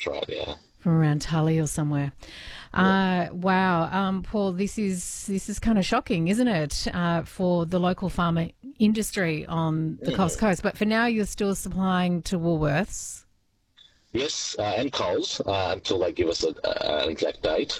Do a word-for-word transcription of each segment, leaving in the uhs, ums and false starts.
right, yeah. From around Tully or somewhere. Uh, wow, um, Paul, this is this is kind of shocking, isn't it, uh, for the local pharma industry on the Mm. Coast Coast? But for now, you're still supplying to Woolworths. Yes, uh, and Coles uh, until they give us a, a, an exact date.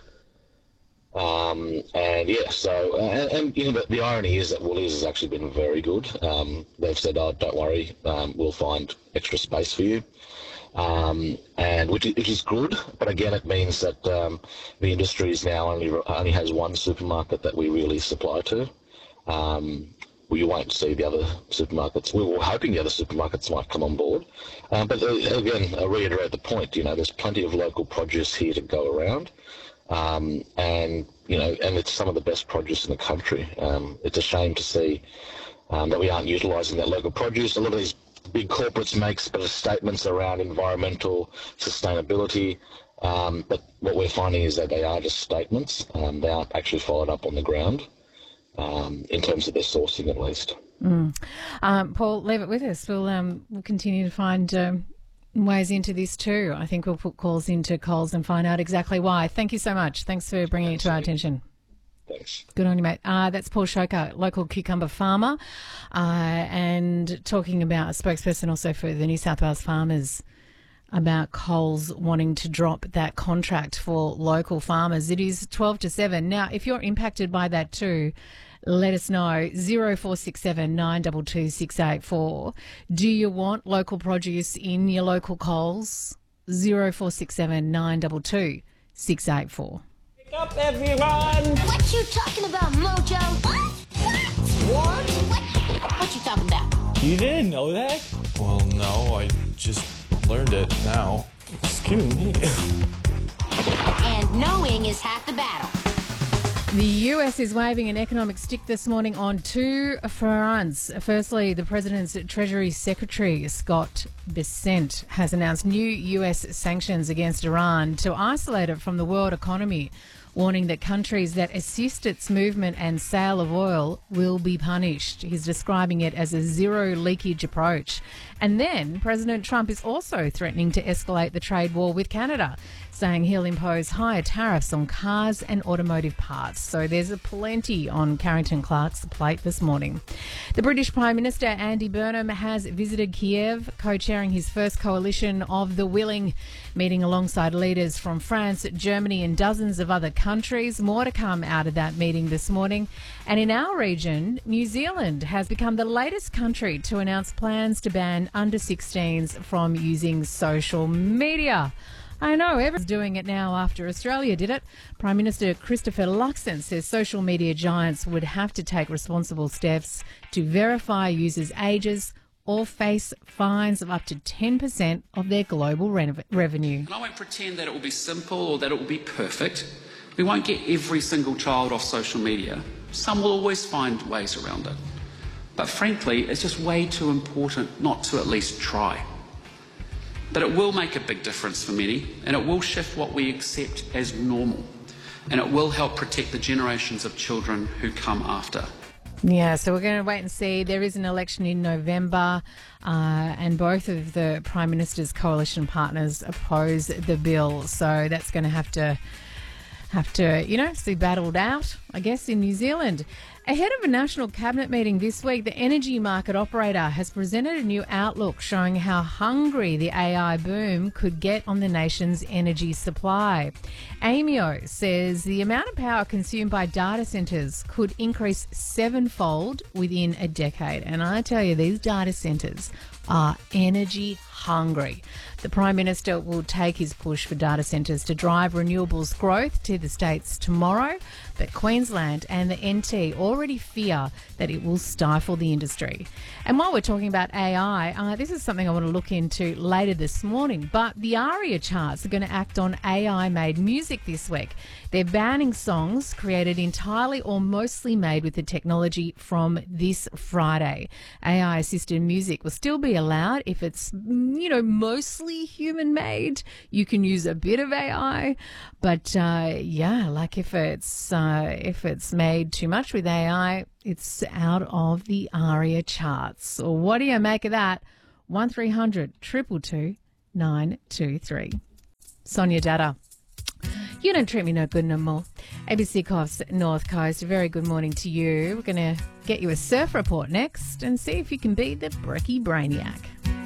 Um, and yeah, so uh, and, and you know, the, the irony is that Woolies has actually been very good. Um, they've said, "Oh, don't worry, um, we'll find extra space for you," um, and which, which is good. But again, it means that um, the industry is now only only has one supermarket that we really supply to. Um, well, you won't see the other supermarkets. We were hoping the other supermarkets might come on board. Um, but uh, again, I reiterate the point, you know, there's plenty of local produce here to go around. Um, and, you know, and it's some of the best produce in the country. Um, it's a shame to see um, that we aren't utilising that local produce. A lot of these big corporates make sort of statements around environmental sustainability. Um, but what we're finding is that they are just statements. Um, they aren't actually followed up on the ground. Um, in terms of their sourcing, at least. Mm. Um, Paul, leave it with us. We'll um, we'll continue to find um, ways into this too. I think we'll put calls into Coles and find out exactly why. Thank you so much. Thanks for bringing Thanks, it to our attention. Thanks. Good on you, mate. Uh, that's Paul Shoker, local cucumber farmer, uh, and talking about a spokesperson also for the New South Wales farmers about Coles wanting to drop that contract for local farmers. It is twelve to seven. Now, if you're impacted by that too, let us know. zero four six seven nine two two six eight four. Do you want local produce in your local Coles? zero four six seven nine two two six eight four. Wake up, everyone! What you talking about, Mojo? What? What? What? What, what you talking about? You didn't know that? Well, no, I just learned it now. Excuse me. And knowing is half the battle. The U S is waving an economic stick this morning on two fronts. Firstly, the President's Treasury Secretary, Scott Bessent, has announced new U S sanctions against Iran to isolate it from the world economy, warning that countries that assist its movement and sale of oil will be punished. He's describing it as a zero leakage approach. And then President Trump is also threatening to escalate the trade war with Canada, saying he'll impose higher tariffs on cars and automotive parts. So there's a plenty on Carrington Clark's plate this morning. The British Prime Minister, Andy Burnham, has visited Kiev, co-chairing his first coalition of the willing, meeting alongside leaders from France, Germany and dozens of other countries. More to come out of that meeting this morning. And in our region, New Zealand has become the latest country to announce plans to ban under sixteens from using social media. I know, everyone's doing it now after Australia did it. Prime Minister Christopher Luxon says social media giants would have to take responsible steps to verify users' ages or face fines of up to ten percent of their global re- revenue. And I won't pretend that it will be simple or that it will be perfect. We won't get every single child off social media. Some will always find ways around it. But frankly, it's just way too important not to at least try. But it will make a big difference for many, and it will shift what we accept as normal, and it will help protect the generations of children who come after. Yeah, so we're going to wait and see. There is an election in November, uh, and both of the Prime Minister's coalition partners oppose the bill, so that's going to have to have to, you know, be battled out, I guess, in New Zealand. Ahead of a national cabinet meeting this week, the energy market operator has presented a new outlook showing how hungry the A I boom could get on the nation's energy supply. AEMO says the amount of power consumed by data centres could increase sevenfold within a decade. And I tell you, these data centres are energy hungry. The Prime Minister will take his push for data centres to drive renewables growth to the states tomorrow, but Queensland and the N T already fear that it will stifle the industry. And while we're talking about A I, uh, this is something I want to look into later this morning, but the ARIA charts are going to act on A I-made music this week. They're banning songs created entirely or mostly made with the technology from this Friday. A I-assisted music will still be allowed if it's, you know, mostly human-made. You can use a bit of A I, but uh, yeah, like if it's uh, if it's made too much with A I, it's out of the ARIA charts. So what do you make of that? one three hundred two two two nine two three. Sonia Dada. You don't treat me no good no more. A B C Coffs North Coast, a very good morning to you. We're going to get you a surf report next and see if you can beat the Brekkie Brainiac.